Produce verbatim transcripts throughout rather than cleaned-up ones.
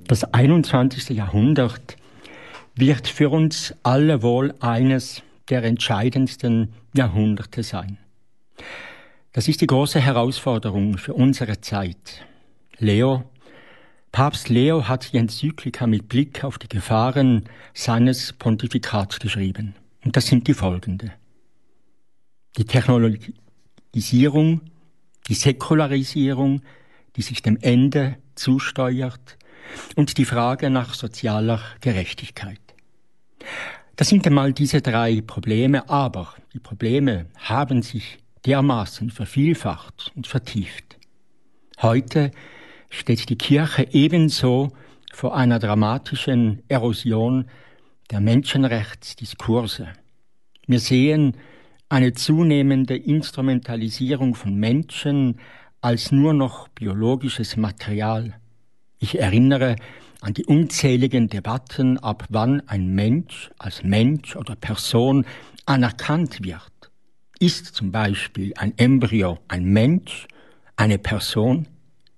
Das einundzwanzigste. Jahrhundert wird für uns alle wohl eines der entscheidendsten Jahrhunderte sein. Das ist die große Herausforderung für unsere Zeit. Leo, Papst Leo hat die Enzyklika mit Blick auf die Gefahren seines Pontifikats geschrieben. Und das sind die folgende. Die Technologisierung, die Säkularisierung, die sich dem Ende zusteuert, und die Frage nach sozialer Gerechtigkeit. Das sind einmal diese drei Probleme, aber die Probleme haben sich dermaßen vervielfacht und vertieft. Heute steht die Kirche ebenso vor einer dramatischen Erosion der Menschenrechtsdiskurse. Wir sehen eine zunehmende Instrumentalisierung von Menschen als nur noch biologisches Material. Ich erinnere an die unzähligen Debatten, ab wann ein Mensch als Mensch oder Person anerkannt wird. Ist zum Beispiel ein Embryo ein Mensch, eine Person?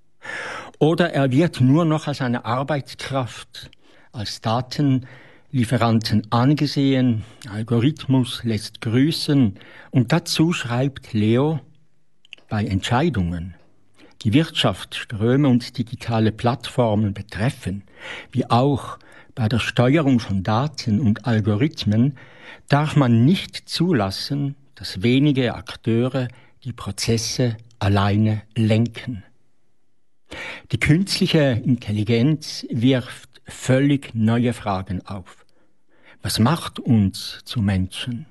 Oder er wird nur noch als eine Arbeitskraft, als Datenlieferanten angesehen, Algorithmus lässt grüßen, und dazu schreibt Leo, bei Entscheidungen, die Wirtschaftsströme und digitale Plattformen betreffen, wie auch bei der Steuerung von Daten und Algorithmen, darf man nicht zulassen, dass wenige Akteure die Prozesse alleine lenken. Die künstliche Intelligenz wirft völlig neue Fragen auf. Was macht uns zu Menschen?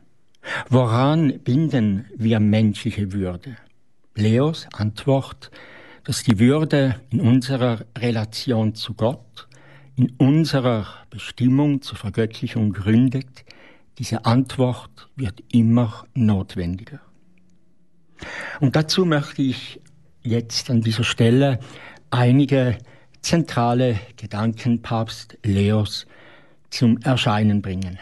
Woran binden wir menschliche Würde? Leos Antwort, dass die Würde in unserer Relation zu Gott, in unserer Bestimmung zur Vergöttlichung gründet, diese Antwort wird immer notwendiger. Und dazu möchte ich jetzt an dieser Stelle einige zentrale Gedanken Papst Leos zum Erscheinen bringen.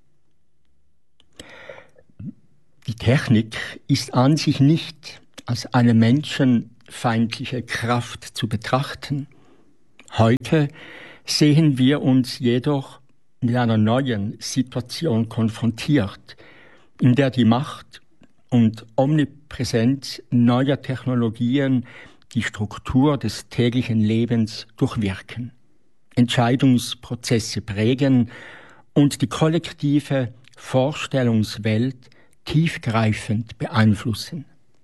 Die Technik ist an sich nicht als eine menschenfeindliche Kraft zu betrachten. Heute sehen wir uns jedoch mit einer neuen Situation konfrontiert, in der die Macht und Omnipräsenz neuer Technologien die Struktur des täglichen Lebens durchwirken, Entscheidungsprozesse prägen und die kollektive Vorstellungswelt tiefgreifend beeinflussen.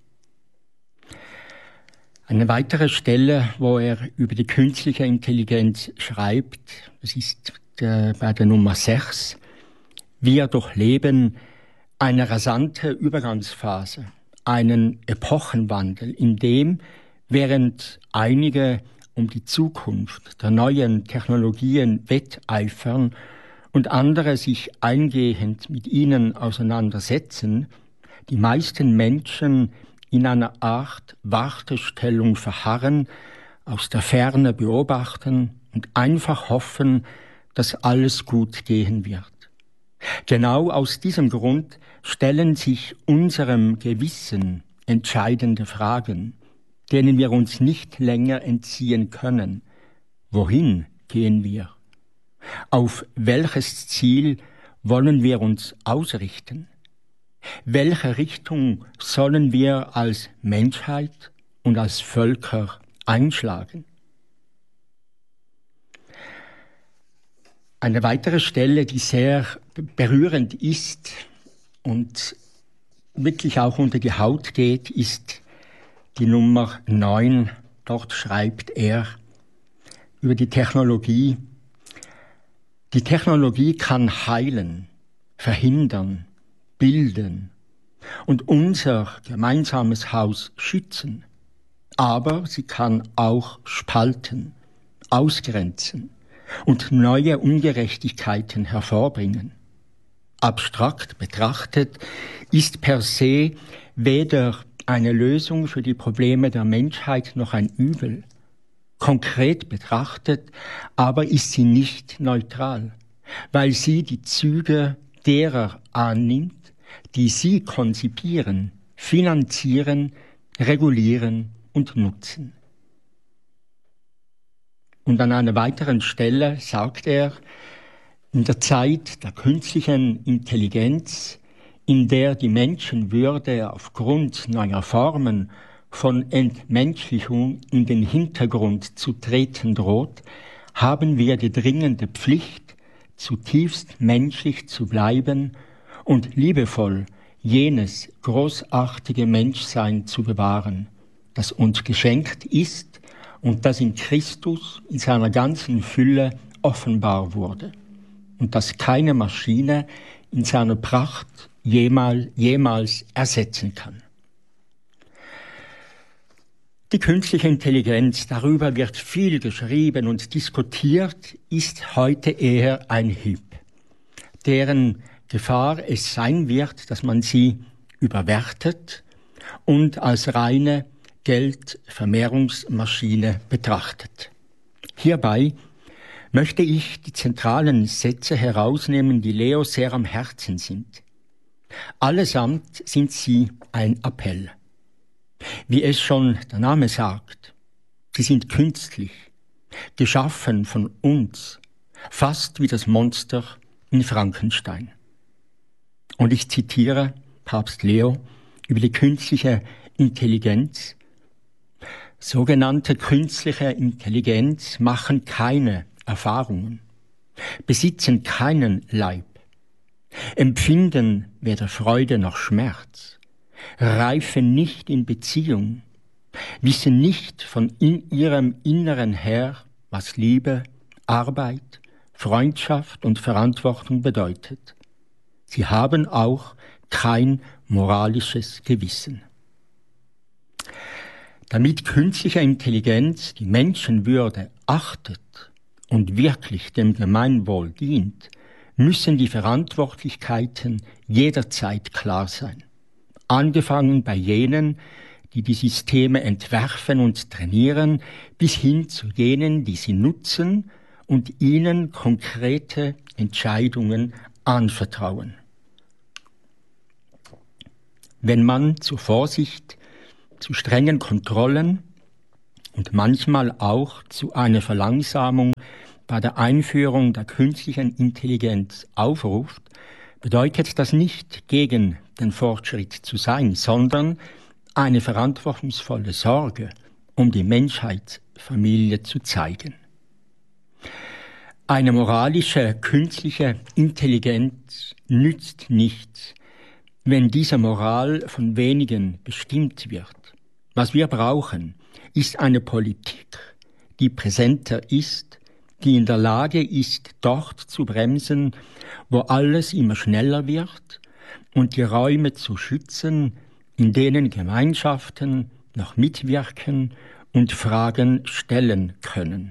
Eine weitere Stelle, wo er über die künstliche Intelligenz schreibt, das ist äh, bei der Nummer sechs. Wir durchleben eine rasante Übergangsphase, einen Epochenwandel, in dem, während einige um die Zukunft der neuen Technologien wetteifern und andere sich eingehend mit ihnen auseinandersetzen, die meisten Menschen in einer Art Wartestellung verharren, aus der Ferne beobachten und einfach hoffen, dass alles gut gehen wird. Genau aus diesem Grund stellen sich unserem Gewissen entscheidende Fragen, denen wir uns nicht länger entziehen können. Wohin gehen wir? Auf welches Ziel wollen wir uns ausrichten? Welche Richtung sollen wir als Menschheit und als Völker einschlagen? Eine weitere Stelle, die sehr berührend ist und wirklich auch unter die Haut geht, ist die Nummer neun. Dort schreibt er über die Technologie. Die Technologie kann heilen, verhindern, bilden und unser gemeinsames Haus schützen. Aber sie kann auch spalten, ausgrenzen und neue Ungerechtigkeiten hervorbringen. Abstrakt betrachtet ist per se weder eine Lösung für die Probleme der Menschheit noch ein Übel. Konkret betrachtet aber ist sie nicht neutral, weil sie die Züge derer annimmt, die sie konzipieren, finanzieren, regulieren und nutzen. Und an einer weiteren Stelle sagt er, in der Zeit der künstlichen Intelligenz, in der die Menschenwürde aufgrund neuer Formen von Entmenschlichung in den Hintergrund zu treten droht, haben wir die dringende Pflicht, zutiefst menschlich zu bleiben und liebevoll jenes großartige Menschsein zu bewahren, das uns geschenkt ist und das in Christus in seiner ganzen Fülle offenbar wurde und das keine Maschine in seiner Pracht jemals, jemals ersetzen kann. Die künstliche Intelligenz, darüber wird viel geschrieben und diskutiert, ist heute eher ein Hype, deren Gefahr es sein wird, dass man sie überwertet und als reine Geldvermehrungsmaschine betrachtet. Hierbei möchte ich die zentralen Sätze herausnehmen, die Leo sehr am Herzen sind. Allesamt sind sie ein Appell. Wie es schon der Name sagt, sie sind künstlich, geschaffen von uns, fast wie das Monster in Frankenstein. Und ich zitiere Papst Leo über die künstliche Intelligenz. Sogenannte künstliche Intelligenz machen keine Erfahrungen, besitzen keinen Leib, empfinden weder Freude noch Schmerz, reifen nicht in Beziehung, wissen nicht von in ihrem Inneren her, was Liebe, Arbeit, Freundschaft und Verantwortung bedeutet. Sie haben auch kein moralisches Gewissen. Damit künstliche Intelligenz die Menschenwürde achtet und wirklich dem Gemeinwohl dient, müssen die Verantwortlichkeiten jederzeit klar sein. Angefangen bei jenen, die die Systeme entwerfen und trainieren, bis hin zu jenen, die sie nutzen und ihnen konkrete Entscheidungen anvertrauen. Wenn man zur Vorsicht, zu strengen Kontrollen und manchmal auch zu einer Verlangsamung bei der Einführung der künstlichen Intelligenz aufruft, bedeutet das nicht, gegen den Fortschritt zu sein, sondern eine verantwortungsvolle Sorge um die Menschheitsfamilie zu zeigen. Eine moralische künstliche Intelligenz nützt nichts, wenn diese Moral von wenigen bestimmt wird. Was wir brauchen, ist eine Politik, die präsenter ist, die in der Lage ist, dort zu bremsen, wo alles immer schneller wird und die Räume zu schützen, in denen Gemeinschaften noch mitwirken und Fragen stellen können.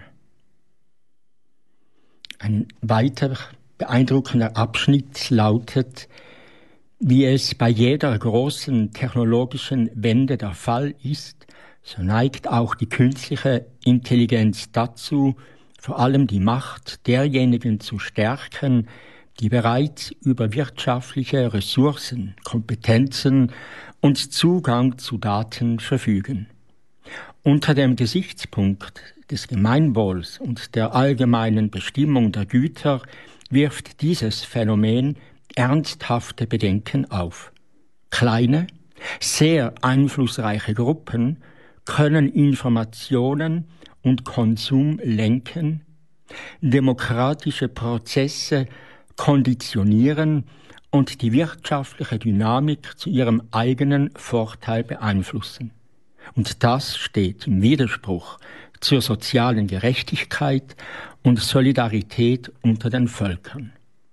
Ein weiter beeindruckender Abschnitt lautet: Wie es bei jeder großen technologischen Wende der Fall ist, so neigt auch die künstliche Intelligenz dazu, vor allem die Macht derjenigen zu stärken, die bereits über wirtschaftliche Ressourcen, Kompetenzen und Zugang zu Daten verfügen. Unter dem Gesichtspunkt des Gemeinwohls und der allgemeinen Bestimmung der Güter wirft dieses Phänomen ernsthafte Bedenken auf. Kleine, sehr einflussreiche Gruppen können Informationen und Konsum lenken, demokratische Prozesse konditionieren und die wirtschaftliche Dynamik zu ihrem eigenen Vorteil beeinflussen. Und das steht im Widerspruch zur sozialen Gerechtigkeit und Solidarität unter den Völkern.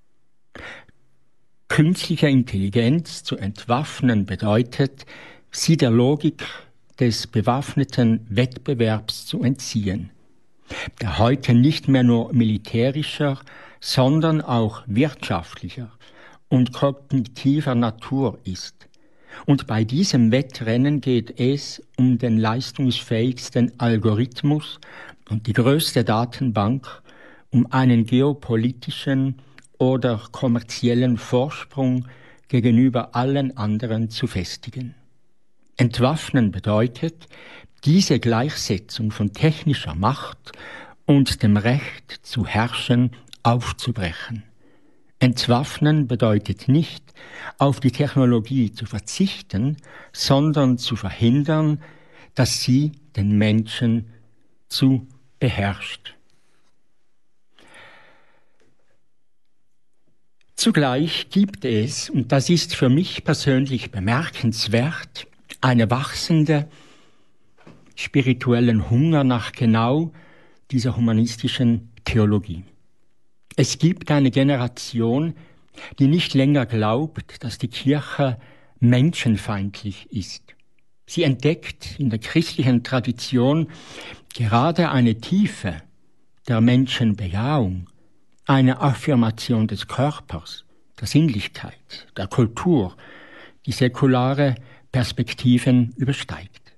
Künstliche Intelligenz zu entwaffnen bedeutet, sie der Logik des bewaffneten Wettbewerbs zu entziehen, der heute nicht mehr nur militärischer, sondern auch wirtschaftlicher und kognitiver Natur ist. Und bei diesem Wettrennen geht es um den leistungsfähigsten Algorithmus und die größte Datenbank, um einen geopolitischen oder kommerziellen Vorsprung gegenüber allen anderen zu festigen. Entwaffnen bedeutet, diese Gleichsetzung von technischer Macht und dem Recht zu herrschen aufzubrechen. Entwaffnen bedeutet nicht, auf die Technologie zu verzichten, sondern zu verhindern, dass sie den Menschen zu beherrscht. Zugleich gibt es, und das ist für mich persönlich bemerkenswert, eine wachsende spirituellen Hunger nach genau dieser humanistischen Theologie. Es gibt eine Generation, die nicht länger glaubt, dass die Kirche menschenfeindlich ist. Sie entdeckt in der christlichen Tradition gerade eine Tiefe der Menschenbejahung, eine Affirmation des Körpers, der Sinnlichkeit, der Kultur, die säkulare Perspektiven übersteigt.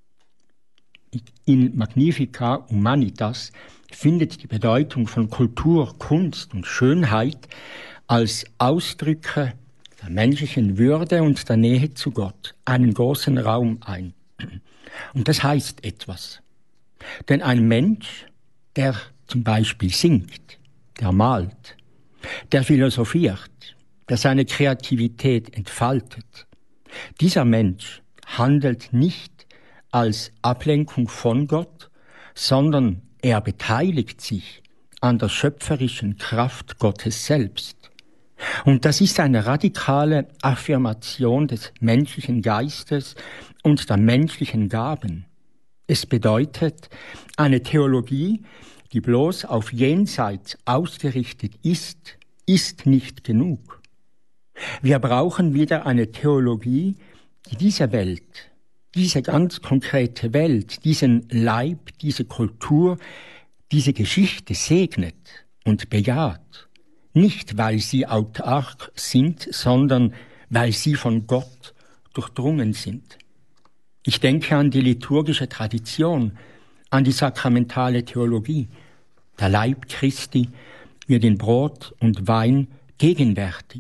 In Magnificat Humanitas findet die Bedeutung von Kultur, Kunst und Schönheit als Ausdrücke der menschlichen Würde und der Nähe zu Gott einen großen Raum ein. Und das heißt etwas. Denn ein Mensch, der zum Beispiel singt, der malt, der philosophiert, der seine Kreativität entfaltet, dieser Mensch handelt nicht als Ablenkung von Gott, sondern er beteiligt sich an der schöpferischen Kraft Gottes selbst. Und das ist eine radikale Affirmation des menschlichen Geistes und der menschlichen Gaben. Es bedeutet eine Theologie, die bloß auf Jenseits ausgerichtet ist, ist nicht genug. Wir brauchen wieder eine Theologie, die diese Welt, diese ganz konkrete Welt, diesen Leib, diese Kultur, diese Geschichte segnet und bejaht. Nicht, weil sie autark sind, sondern weil sie von Gott durchdrungen sind. Ich denke an die liturgische Tradition, an die sakramentale Theologie. Der Leib Christi wird in Brot und Wein gegenwärtig.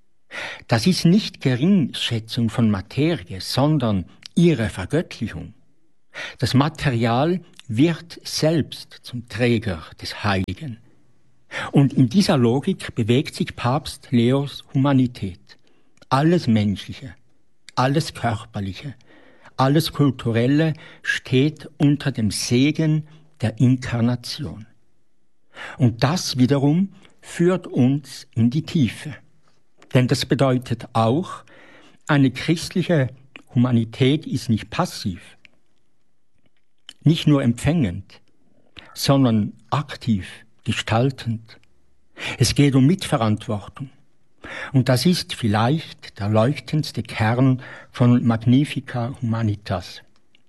Das ist nicht Geringschätzung von Materie, sondern ihre Vergöttlichung. Das Material wird selbst zum Träger des Heiligen. Und in dieser Logik bewegt sich Papst Leos Humanität. Alles Menschliche, alles Körperliche, alles Kulturelle steht unter dem Segen der Inkarnation. Und das wiederum führt uns in die Tiefe. Denn das bedeutet auch, eine christliche Humanität ist nicht passiv, nicht nur empfängend, sondern aktiv, gestaltend. Es geht um Mitverantwortung. Und das ist vielleicht der leuchtendste Kern von Magnificat Humanitas.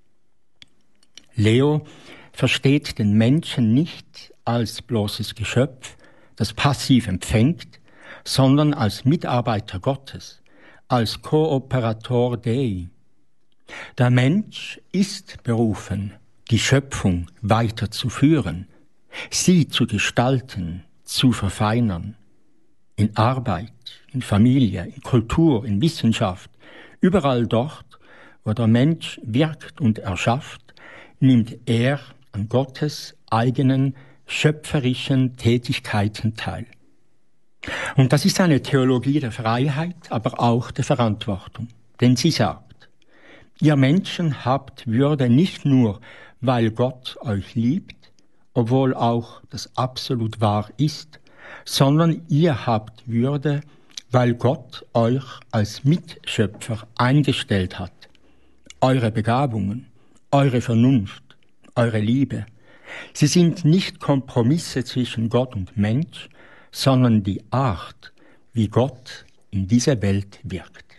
Leo versteht den Menschen nicht als bloßes Geschöpf, das passiv empfängt, sondern als Mitarbeiter Gottes, als Kooperator Dei. Der Mensch ist berufen, die Schöpfung weiterzuführen, sie zu gestalten, zu verfeinern. In Arbeit, in Familie, in Kultur, in Wissenschaft, überall dort, wo der Mensch wirkt und erschafft, nimmt er an Gottes eigenen schöpferischen Tätigkeiten teil. Und das ist eine Theologie der Freiheit, aber auch der Verantwortung. Denn sie sagt, ihr Menschen habt Würde nicht nur, weil Gott euch liebt, obwohl auch das absolut wahr ist, sondern ihr habt Würde, weil Gott euch als Mitschöpfer eingestellt hat. Eure Begabungen, eure Vernunft, eure Liebe, sie sind nicht Kompromisse zwischen Gott und Mensch, sondern die Art, wie Gott in dieser Welt wirkt.